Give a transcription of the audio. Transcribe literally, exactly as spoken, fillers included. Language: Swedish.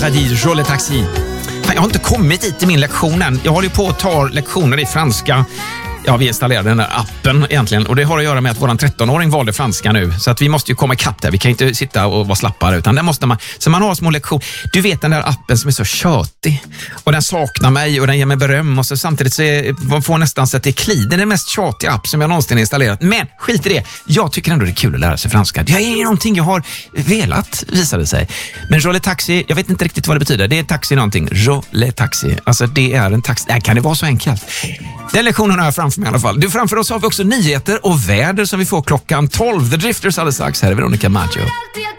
Paradis, Jolie Taxi. Fan, jag har inte kommit hit till min lektion än. Jag håller på att ta lektioner i franska. Ja, vi installerade den där appen egentligen. Och det har att göra med att våran trettonåring valde franska nu. Så att vi måste ju komma ikapp där. Vi kan inte sitta och vara slappare. Utan där måste man... Så man har små lektioner. Du vet den där appen som är så tjötig. Och den saknar mig och den ger mig beröm. Och så samtidigt så är, man får nästan så att det är kli. Det är den mest tjatiga app som jag någonsin installerat. Men skit i det. Jag tycker ändå det är kul att lära sig franska. Det är någonting jag har velat, visade sig. Men Jolie Taxi, jag vet inte riktigt vad det betyder. Det är taxi någonting. Jolie Taxi. Alltså det är en taxi. Nej, kan det vara så enkelt? Den lektionen har jag framför mig i alla fall. Du, framför oss har vi också nyheter och väder som vi får klockan tolv. The Drifters alldeles strax. Här är Veronica Maggio.